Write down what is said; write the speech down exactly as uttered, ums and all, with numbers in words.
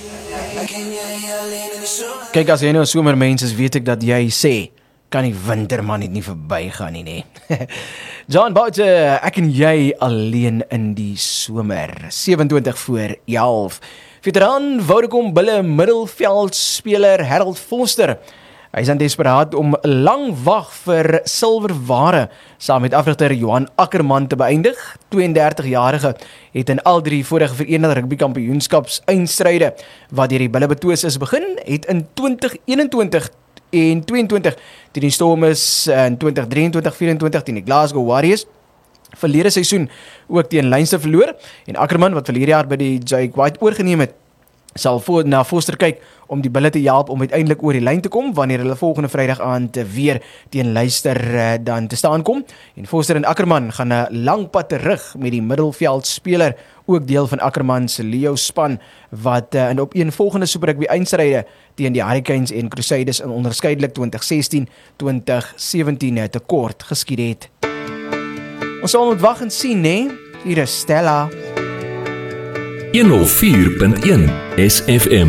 Kyk, as jy nou somermens is, weet ek dat jy sê, kan die winter maar net nie verbygaan nie, nee. John Boute, ek en jy alleen in die somer, sewe en twintig voor elf. Veteraan Vodacom Bulle middelveldspeler Harold Foster. Hy is aan desperaat om lang wag vir silwerware saam met afrigter Johan Ackerman te beëindig. twee-en-dertig-jarige het in al drie vorige Verenigde Rugby Kampioenskaps eindstryde wat deur die Bulle betwis is begin, het in twintig eenentwintig en tweeëntwintig teen die Stormers in twintig drieëntwintig vyf-en-twintig teen die Glasgow Warriors. Verlede seisoen ook teen Leinster verloor en Ackerman wat verlede jaar by die Jake White oorgeneem het, sal voor, na Foster kyk om die Bulle te help om uiteindelik oor die lyn te kom wanneer hulle volgende Vrydag aand weer teen Leicester uh, dan te staan kom. En Foster en Ackerman gaan 'n lang pad terug met die middelveldspeler, ook deel van Ackerman se Leo span wat uh, in op een volgende Super Rugby eindstryde teen die Hurricanes en Crusaders in onderskeidelik twintig sestien twintig sewentien te kort geskied het. Ons sal moet wag en sien, né? Hier is Stella. honderd vier punt een S F M